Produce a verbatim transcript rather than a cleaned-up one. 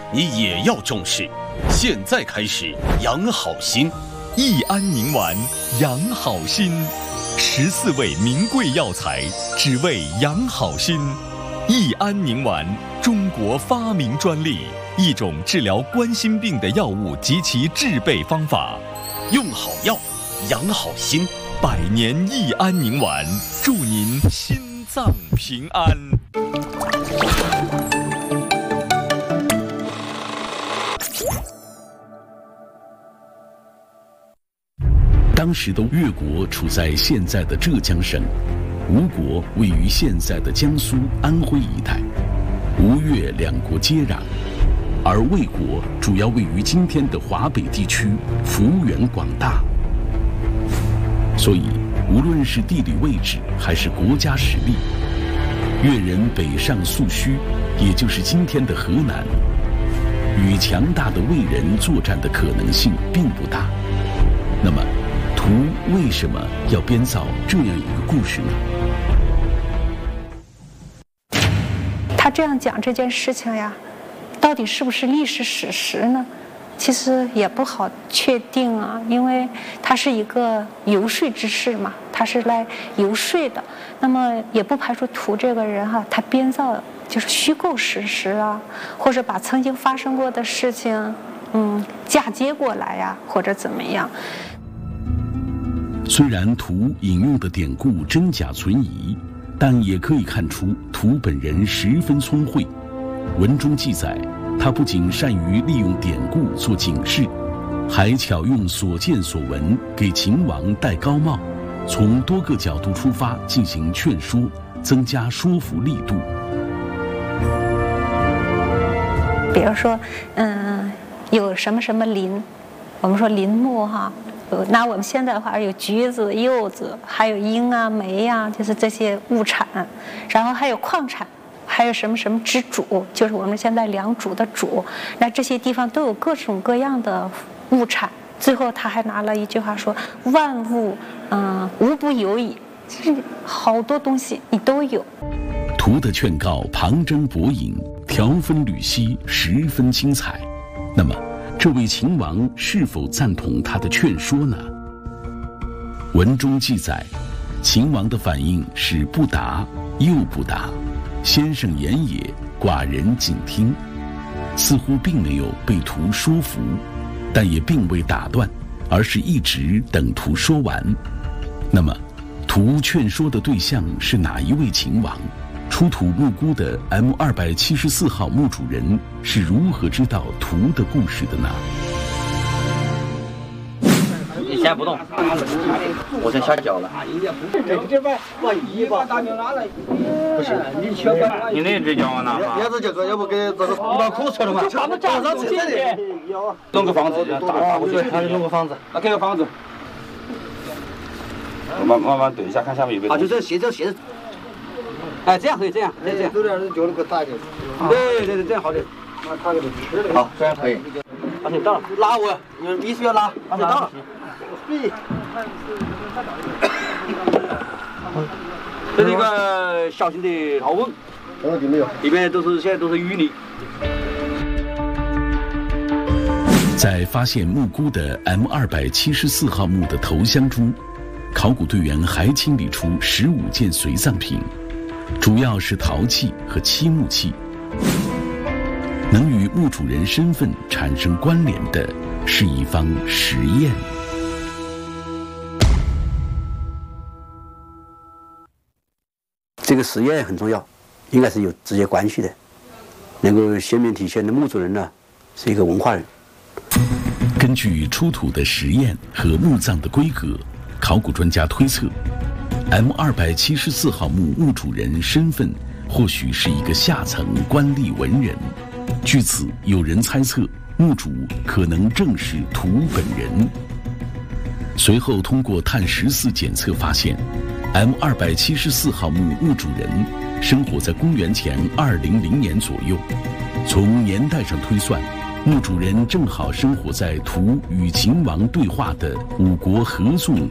你也要重视。现在开始养好心， 益安宁丸养好心，十四味名贵药材，只为养好心。益安宁丸，中国发明专利，一种治疗冠心病的药物及其制备方法。 用好药，养好心。 百年益安宁丸，祝您心脏平安。 当时的越国处在现在的浙江省，吴国位于现在的江苏、安徽一带，吴越两国接壤，而魏国主要位于今天的华北地区，幅员广大。所以，无论是地理位置还是国家实力，越人北上宿须，也就是今天的河南，与强大的魏人作战的可能性并不大。那么，图为什么要编造这样一个故事呢？ 他这样讲这件事情呀，到底是不是历史史实呢？其实也不好确定啊，因为他是一个游说之士嘛，他是来游说的。那么也不排除图这个人哈、啊，他编造就是虚构事实啊，或者把曾经发生过的事情，嗯，嫁接过来呀、啊，或者怎么样。 虽然图引用的典故真假存疑，但也可以看出图本人十分聪慧。文中记载，他不仅善于利用典故做警示，还巧用所见所闻给秦王戴高帽，从多个角度出发进行劝说，增加说服力度。 比如说，嗯，有什么什么林，我们说林木哈。拿我们现在的话，有橘子、柚子，还有樱啊、梅呀、啊，就是这些物产，然后还有矿产，还有什么什么之主，就是我们现在良渚的渚。那这些地方都有各种各样的物产。最后他还拿了一句话说：“万物，嗯，无不有矣。”其实好多东西你都有。 图的劝告旁征博引，条分缕析，十分精彩。那么，这位秦王是否赞同他的劝说呢？文中记载，秦王的反应是不答又不答，先生言也，寡人谨听，似乎并没有被图说服，但也并未打断，而是一直等图说完。那么，图劝说的对象是哪一位秦王？出土木姑的 M 二百七十四号墓主人是如何知道图的故事的呢？ 你先不动，我先下脚了。 这边往一吧，不是，你去吧。 你那只脚往哪？ 要这脚，要不给这个你把裤扯了嘛？差不多上这里。 弄个房子，打过去， 还得弄个房子。 那给个房子。慢慢慢怼一下，看下面有没有。 啊，就这斜着斜着。哎，这样可以，这样，这样，有点脚那个大点。对对对，这样好点。那他给他吃了。 好，这样可以。 而且到了，拉我，你必须要拉，而且到了。对。 这是一个小型的陶瓮，里面都是现在都是淤泥。 在发现木姑的 M 二百七十四号墓的头箱中，考古队员还清理出十五件随葬品。主要是陶器和漆木器，能与墓主人身份产生关联的是一方实验。 这个实验很重要，应该是有直接关系的，能够鲜明体现的墓主人呢是一个文化人。 根据出土的实验和墓葬的规格，考古专家推测M 二百七十四号墓墓主人身份或许是一个下层官吏文人。据此，有人猜测墓主可能正是图本人。随后通过碳十四检测发现 M 二百七十四号墓墓主人生活在公元前二零零年左右。从年代上推算，墓主人正好生活在图与秦王对话的五国合纵